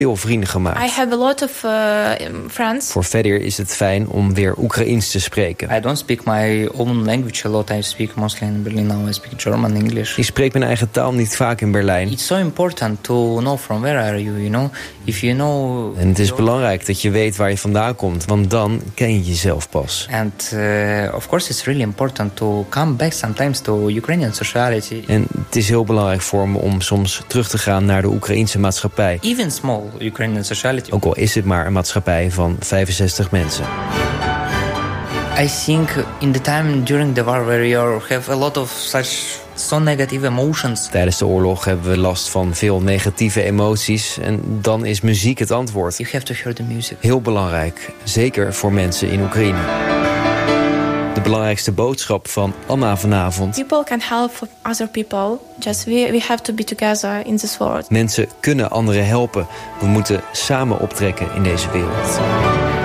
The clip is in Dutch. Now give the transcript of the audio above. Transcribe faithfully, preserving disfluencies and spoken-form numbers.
veel vrienden gemaakt. I have a lot of uh, friends. Voor Fedir is het fijn om weer Oekraïens te spreken. I don't speak my own language a lot. I speak mostly in Berlin now. I speak German, English. Ik spreek mijn eigen taal niet vaak in Berlijn. It's so important to know from where are you, you know? If you know... En het is belangrijk dat je weet waar je vandaan komt, want dan ken je jezelf pas. And uh, of course it's really important to come back sometimes to Ukrainian sociality. En het is heel belangrijk voor me om soms terug te gaan naar de Oekraïense maatschappij. Even small Ukrainian sociality. Ook al is het maar een maatschappij van vijfenzestig mensen. I think in the time during the war where you have a lot of such so negative emotions. Tijdens de oorlog hebben we last van veel negatieve emoties en dan is muziek het antwoord. You have to hear the music. Heel belangrijk, zeker voor mensen in Oekraïne. De belangrijkste boodschap van Anna vanavond. People can help other people. Just we, we have to be together in this world. Mensen kunnen anderen helpen. We moeten samen optrekken in deze wereld.